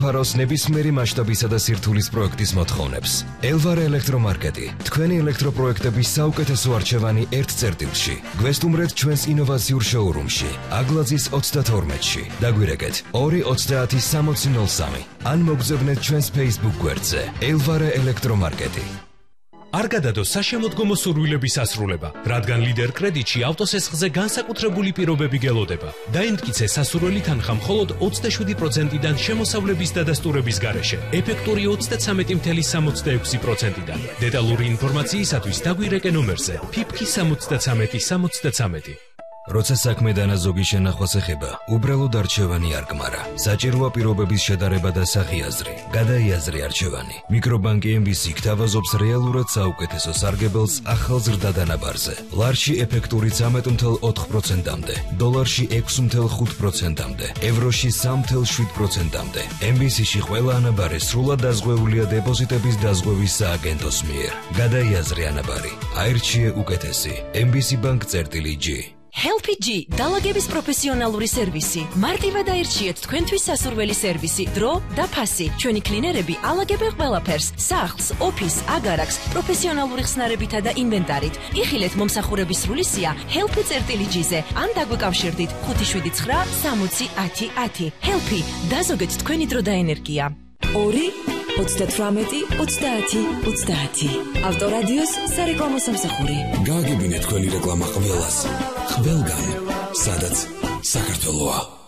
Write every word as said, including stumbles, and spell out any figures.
ფარავს ნებისმიერი მასშტაბისა და სირთულის პროექტის მოთხოვნებს. ელვარე ელექტრომარკეტი, თქვენი ელექტროპროექტების საუკეთესო არჩევანი ერთ წერტილში. გვესტუმრეთ ჩვენს ინოვაციურ შოურუმში, აგლაძის ოცდათორმეტში. დაგვირეკეთ ორი ოცდაათი სამოცი ნოლ სამი. ან მოგზავნეთ ჩვენს Facebook გვერდზე. ელვარე ელექტრომარკეტი. არ გადადო საშემოდგომო სურვილების ასრულება, რადგან ლიდერ კრედიტში ავტოსესხზე განსაკუთრებული პირობები გელოდება. დაემტკიცე სასურველი თანხა მხოლოდ ოცდაშვიდი პროცენტიდან შემოსავლების დადასტურების გარეშე, ეფექტური ოცდაცამეტი წუთი სამოცდაექვსი პროცენტიდან. დეტალური ინფორმაციისათვის დაგვირეკე ნომერზე ფიფქი სამოცდაცამეტი სამოცდაცამეტი. როცა საქმე დანაზოგი შენახვას ეხება, უბრალოდ არჩევანი არ გმარა. საჭიროა პირობების შედარება და სახიაზრი. გადაიაზრე არჩევანი. მიკრობანკი ემ ბი სი გთავაზობს რეალურად საუკეთესო სარგებელს ახალ ზრდა დანაბარზე. ლარში ეფექტური ცამეტი წუთი ოთხ პროცენტამდე, დოლარში ექვსი წუთი ხუთ პროცენტამდე, ევროში სამი წუთი შვიდ პროცენტამდე. ემ ბი სი-ში ყველა ანაბარი სრულად დაზღვეულია დეპოზიტების დაზღვევის სააგენტოს მიერ. გადაიაზრე ანაბარი. აირჩიე უკეთესი. ემ ბი სი Bank წერტილი ჯი. Helpy G დალაგების პროფესიონალური სერვისი. მარტივად აირჩიეთ თქვენთვის სასურველი სერვისი, დრო და ფასი. ჩვენი კლინერები ალაგებენ ყველაფერს: სახლს, ოფისს, აგარაკს, პროფესიონალური ხსნარებითა და ინვენტარით. იხილეთ მომსახურების სრული სია Helpy წერტილი ჯი-ზე ან დაგვეკავშირდით ხუთი შვიდი ცხრა სამოცი ათი ათი. Helpy დაზოგეთ თქვენი დრო და ენერგია. ორი ოცდათვრამეტი ოცდაათი ოცდაათი. ავტორადიოს სარეკლამო სამსახური. გააგებინეთ თქვენი რეკლამა ყველას. ყველგან, სადაც საქართველოა.